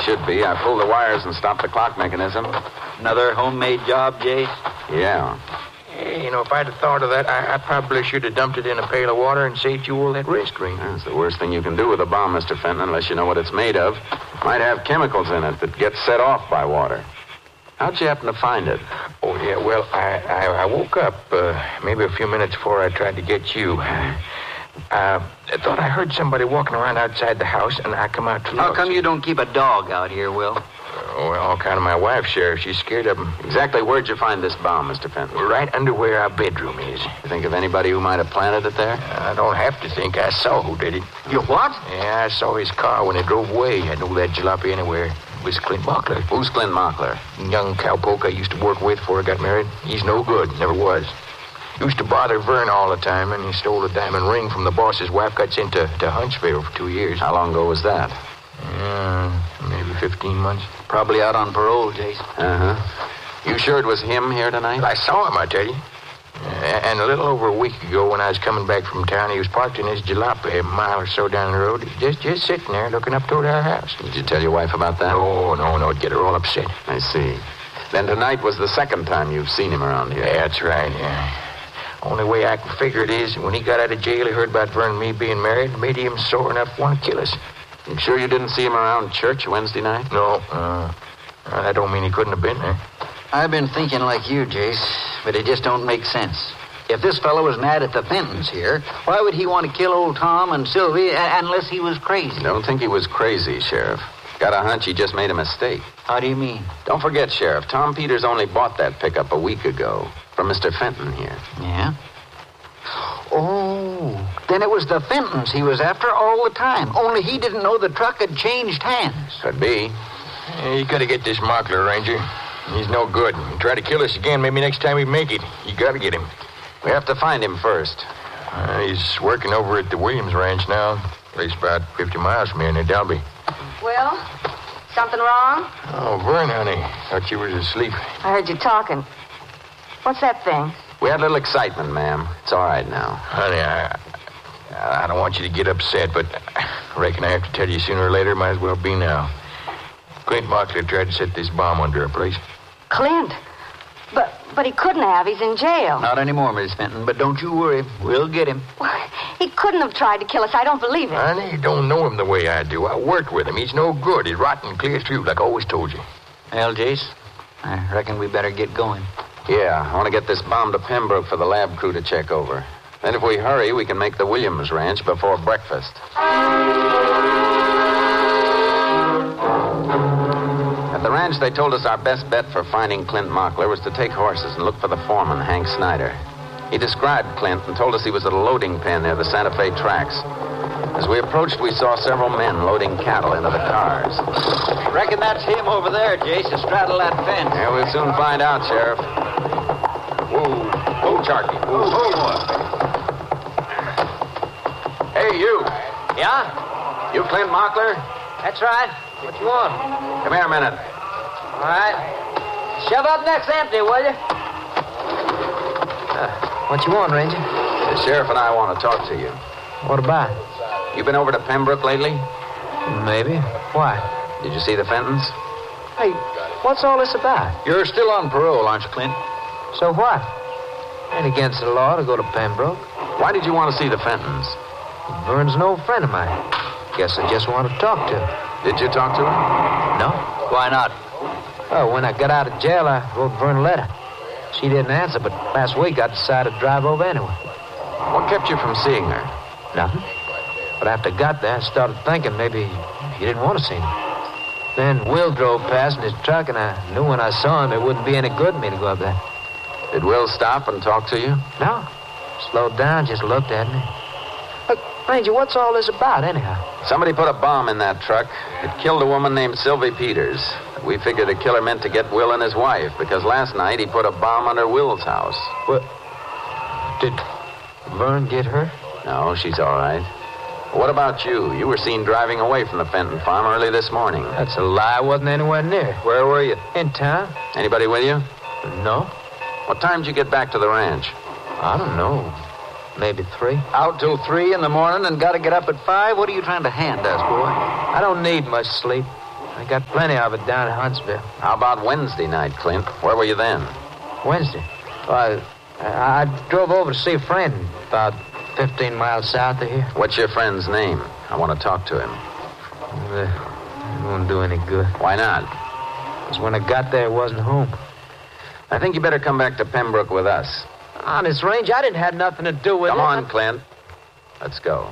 should be. I pulled the wires and stopped the clock mechanism. Another homemade job, Jace? Yeah. Hey, if I'd have thought of that, I probably should have dumped it in a pail of water and saved you all that risk, Ranger. That's the worst thing you can do with a bomb, Mr. Fenton, unless you know what it's made of. Might have chemicals in it that get set off by water. How'd you happen to find it? Oh, yeah, well, I woke up maybe a few minutes before I tried to get you. I thought I heard somebody walking around outside the house, and I come out to look. How come you don't keep a dog out here, Will? Well, all kind of my wife, Sheriff. She's scared of him. Exactly where'd you find this bomb, Mr. Fenton? Right under where our bedroom is. You think of anybody who might have planted it there? I don't have to think. I saw who did it. You what? Yeah, I saw his car when it drove away. I know that jalopy anywhere. It was Clint Mockler. Who's Clint Mockler? Young cowpoke I used to work with before I got married. He's no good. Never was. Used to bother Vern all the time, and he stole a diamond ring from the boss's wife. Got sent to Huntsville for 2 years. How long ago was that? Maybe 15 months. Probably out on parole, Jace. Uh-huh. You sure it was him here tonight? I saw him, I tell you. And a little over a week ago, when I was coming back from town, he was parked in his jalopy a mile or so down the road, just sitting there looking up toward our house. Did you tell your wife about that? No, it'd get her all upset. I see. Then tonight was the second time you've seen him around here. Yeah, that's right, yeah. Only way I can figure it is, when he got out of jail, he heard about Vern and me being married, and made him sore enough to want to kill us. You sure you didn't see him around church Wednesday night? No, that don't mean he couldn't have been there. I've been thinking like you, Jace, but it just don't make sense. If this fellow was mad at the Fentons here, why would he want to kill old Tom and Sylvie unless he was crazy? Don't think he was crazy, Sheriff. Got a hunch he just made a mistake. How do you mean? Don't forget, Sheriff, Tom Peters only bought that pickup a week ago from Mr. Fenton here. Yeah? Oh, then it was the Fentons he was after all the time. Only he didn't know the truck had changed hands. Could be. Yeah, you gotta get this Mockler, Ranger. He's no good. He'll try to kill us again, maybe next time we make it. You gotta get him. We have to find him first. He's working over at the Williams Ranch now. Place about 50 miles from here near Dalby. Will, something wrong? Oh, Vern, honey. Thought you was asleep. I heard you talking. What's that thing? We had a little excitement, ma'am. It's all right now. Honey, I don't want you to get upset, but I reckon I have to tell you sooner or later. Might as well be now. Clint Mockler tried to set this bomb under our place. Clint? But he couldn't have. He's in jail. Not anymore, Miss Fenton, but don't you worry. We'll get him. He couldn't have tried to kill us. I don't believe it. Honey, you don't know him the way I do. I worked with him. He's no good. He's rotten clear through, like I always told you. Well, Jace, I reckon we better get going. Yeah, I want to get this bomb to Pembroke for the lab crew to check over. Then if we hurry, we can make the Williams Ranch before breakfast. At the ranch, they told us our best bet for finding Clint Mockler was to take horses and look for the foreman, Hank Snyder. He described Clint and told us he was at a loading pen near the Santa Fe tracks. As we approached, we saw several men loading cattle into the cars. Reckon that's him over there, Jace, to straddle that fence. Yeah, we'll soon find out, Sheriff. Whoa, Charky. Whoa. Hey, you. Yeah? You Clint Mockler? That's right. What you want? Come here a minute. All right. Shove up next empty, will you? What you want, Ranger? The sheriff and I want to talk to you. What about? You been over to Pembroke lately? Maybe. Why? Did you see the Fentons? Hey, what's all this about? You're still on parole, aren't you, Clint? So what? Ain't against the law to go to Pembroke. Why did you want to see the Fentons? Vern's an old friend of mine. Guess I just want to talk to him. Did you talk to him? No. Why not? Oh, when I got out of jail, I wrote Vern a letter. She didn't answer, but last week I decided to drive over anyway. What kept you from seeing her? Nothing. But after I got there, I started thinking maybe you didn't want to see me. Then Will drove past in his truck, and I knew when I saw him it wouldn't be any good for me to go up there. Did Will stop and talk to you? No. Slowed down, just looked at me. Look, Ranger, what's all this about, anyhow? Somebody put a bomb in that truck. It killed a woman named Sylvie Peters. We figured the killer meant to get Will and his wife, because last night he put a bomb under Will's house. What? Did Vern get hurt? No, she's all right. What about you? You were seen driving away from the Fenton farm early this morning. That's a lie. I wasn't anywhere near. Where were you? In town. Anybody with you? No. What time did you get back to the ranch? I don't know. Maybe 3. Out till 3 in the morning and got to get up at 5? What are you trying to hand us, boy? I don't need much sleep. I got plenty of it down in Huntsville. How about Wednesday night, Clint? Where were you then? Wednesday? Well, I drove over to see a friend about 15 miles south of here. What's your friend's name? I want to talk to him. It won't do any good. Why not? Because when I got there, it wasn't home. I think you better come back to Pembroke with us. Honest, Range, I didn't have nothing to do with it. Come on, Clint. Let's go.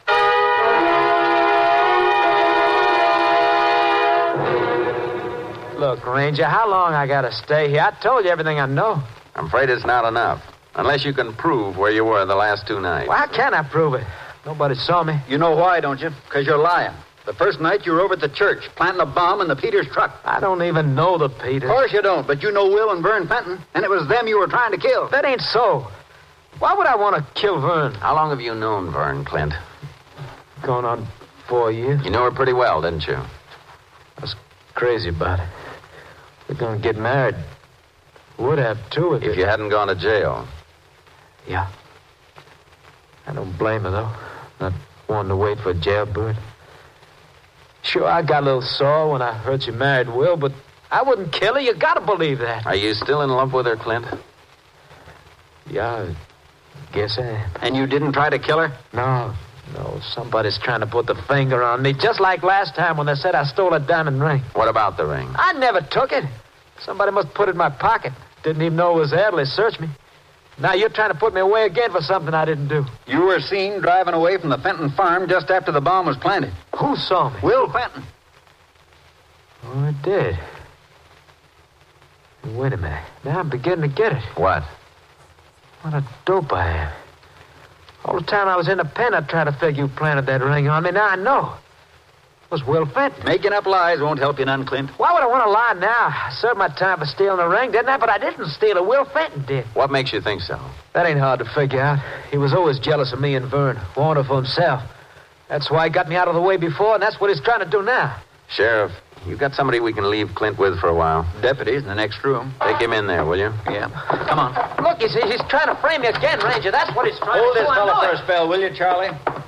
Look, Ranger, how long I gotta stay here? I told you everything I know. I'm afraid it's not enough. Unless you can prove where you were the last 2 nights. Well, how can I prove it? Nobody saw me. You know why, don't you? Because you're lying. The first night you were over at the church, planting a bomb in the Peters truck. I don't even know the Peters. Of course you don't, but you know Will and Vern Fenton, and it was them you were trying to kill. That ain't so. Why would I want to kill Vern? How long have you known Vern, Clint? Going on 4 years. You knew her pretty well, didn't you? I was crazy about it. We're going to get married. Would have, too, if you hadn't gone to jail. Yeah. I don't blame her, though. Not wanting to wait for a jailbird. Sure, I got a little sore when I heard she married Will, but I wouldn't kill her. You gotta believe that. Are you still in love with her, Clint? Yeah, I guess I am. And you didn't try to kill her? No. Somebody's trying to put the finger on me, just like last time when they said I stole a diamond ring. What about the ring? I never took it. Somebody must put it in my pocket. Didn't even know it was there till they searched me. Now you're trying to put me away again for something I didn't do. You were seen driving away from the Fenton farm just after the bomb was planted. Who saw me? Will Fenton. Oh, I did. Wait a minute. Now I'm beginning to get it. What? What a dope I am. All the time I was in the pen, I tried to figure you planted that ring on me. Now I know. It was Will Fenton. Making up lies won't help you none, Clint. Why would I want to lie now? I served my time for stealing the ring, didn't I? But I didn't steal it. Will Fenton did. What makes you think so? That ain't hard to figure out. He was always jealous of me and Vern. Wanted for himself. That's why he got me out of the way before, and that's what he's trying to do now. Sheriff, you got somebody we can leave Clint with for a while? Deputy's in the next room. Take him in there, will you? Yeah. Come on. Look, he's trying to frame me again, Ranger. That's what he's trying Hold to do. this fella I know for it. a spell, will you, Charlie?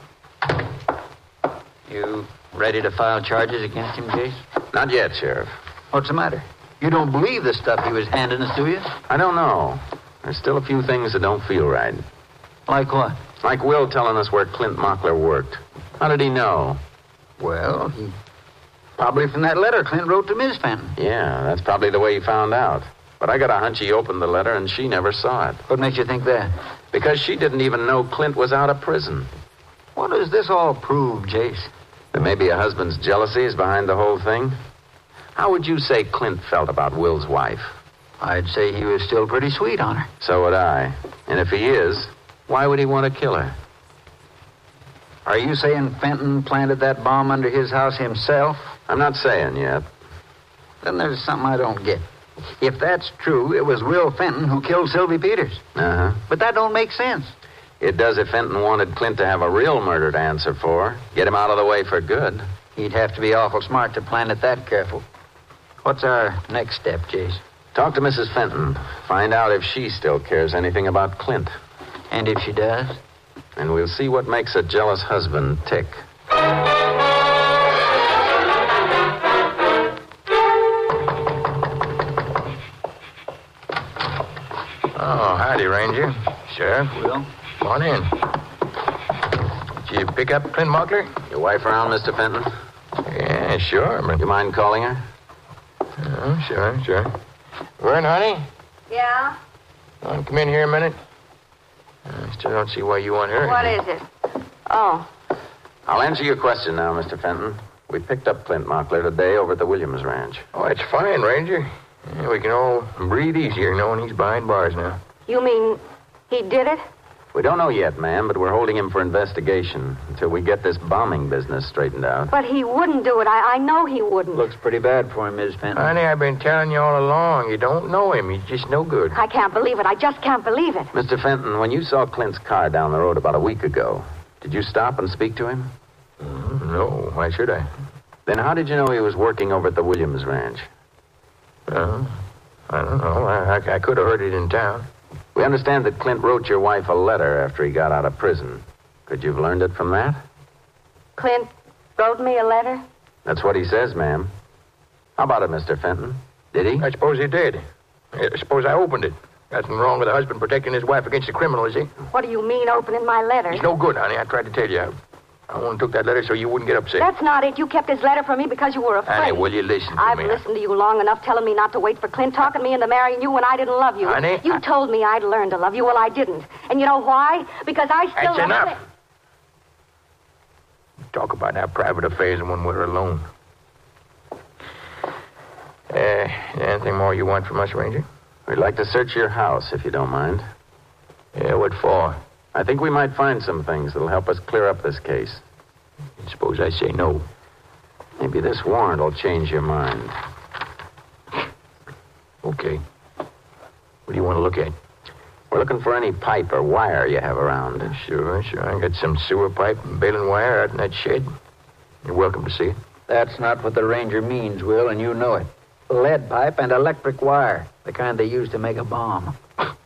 You ready to file charges against him, Jace? Not yet, Sheriff. What's the matter? You don't believe the stuff he was handing us, do you? I don't know. There's still a few things that don't feel right. Like what? Like Will telling us where Clint Mockler worked. How did he know? Well, probably from that letter Clint wrote to Miss Fenton. Yeah, that's probably the way he found out. But I got a hunch he opened the letter and she never saw it. What makes you think that? Because she didn't even know Clint was out of prison. What does this all prove, Jace? That maybe a husband's jealousy is behind the whole thing? How would you say Clint felt about Will's wife? I'd say he was still pretty sweet on her. So would I. And if he is, why would he want to kill her? Are you saying Fenton planted that bomb under his house himself? I'm not saying yet. Then there's something I don't get. If that's true, it was Will Fenton who killed Sylvie Peters. Uh-huh. But that don't make sense. It does if Fenton wanted Clint to have a real murder to answer for. Get him out of the way for good. He'd have to be awful smart to plan it that careful. What's our next step, Jace? Talk to Mrs. Fenton. Find out if she still cares anything about Clint. And if she does? And we'll see what makes a jealous husband tick. Oh, howdy, Ranger. Sheriff. Will? Come on in. Did you pick up Clint Mockler? Your wife around, Mr. Fenton? Yeah, sure. But... You mind calling her? Oh, sure. Vern, honey? Yeah? You want to come in here a minute? I still don't see why you want her. What is it? Oh. I'll answer your question now, Mr. Fenton. We picked up Clint Mockler today over at the Williams Ranch. Oh, that's fine, Ranger. Yeah, we can all breathe easier knowing he's behind bars now. You mean he did it? We don't know yet, ma'am, but we're holding him for investigation until we get this bombing business straightened out. But he wouldn't do it. I know he wouldn't. Looks pretty bad for him, Miss Fenton. Honey, I've been telling you all along. You don't know him. He's just no good. I can't believe it. I just can't believe it. Mr. Fenton, when you saw Clint's car down the road about a week ago, did you stop and speak to him? No, why should I? Then how did you know he was working over at the Williams Ranch? I don't know. I could have heard it in town. We understand that Clint wrote your wife a letter after he got out of prison. Could you have learned it from that? Clint wrote me a letter? That's what he says, ma'am. How about it, Mr. Fenton? Did he? I suppose he did. I suppose I opened it. Nothing wrong with a husband protecting his wife against a criminal, is he? What do you mean, opening my letter? It's no good, honey. I tried to tell you. I only took that letter so you wouldn't get upset. That's not it. You kept his letter from me because you were afraid. Honey, will you listen to I've me? listened to you long enough telling me not to wait for Clint, talking me into marrying you when I didn't love you. Honey, You told me I'd learn to love you. Well, I didn't. And you know why? Because I still That's enough. love Talk about our private affairs when we're alone. Anything more you want from us, Ranger? We'd like to search your house, if you don't mind. Yeah, what for? I think we might find some things that'll help us clear up this case. Suppose I say no. Maybe this warrant will change your mind. Okay. What do you want to look at? We're looking for any pipe or wire you have around. Sure. I got some sewer pipe and baling wire out in that shed. You're welcome to see it. That's not what the ranger means, Will, and you know it. Lead pipe and electric wire, the kind they use to make a bomb.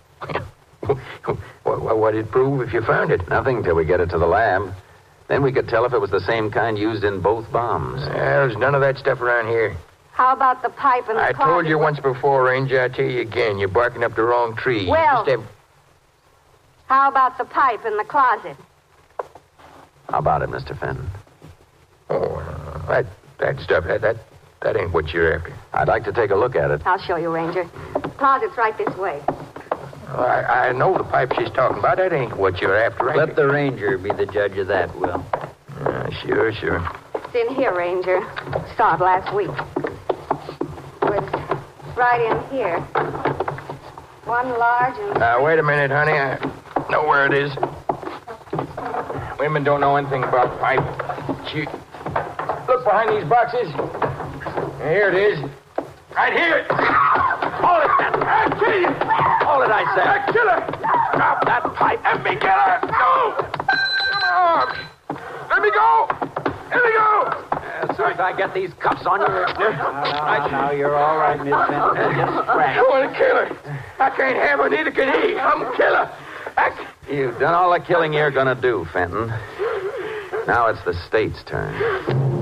What did it prove if you found it? Nothing till we get it to the lab. Then we could tell if it was the same kind used in both bombs. There's none of that stuff around here. How about the pipe in the I closet? told you once before, Ranger. I tell you again, you're barking up the wrong tree. You Well- just have... How about the pipe in the closet? How about it, Mr. Fenton? Oh, that stuff, that ain't what you're after. I'd like to take a look at it. I'll show you, Ranger. The closet's right this way. I know the pipe she's talking about. That ain't what you're after, Ranger. Let the ranger be the judge of that, Will. Sure. It's in here, Ranger. Saw it last week. It was right in here. One large and... Now, wait a minute, honey. I know where it is. Women don't know anything about pipe. Look behind these boxes. Here it is. Right here. Hold it. I'll kill you. Hold it, I say. I'll kill her. Drop that pipe. Let me get her. No. Come on. Let me go. Let me go. As soon as I get these cuffs on you... Now, you're all right, Miss Fenton. Just scratch. I want to kill her. I can't have her, neither can he. I'm a killer. You've done all the killing you're gonna do, Fenton. Now it's the state's turn.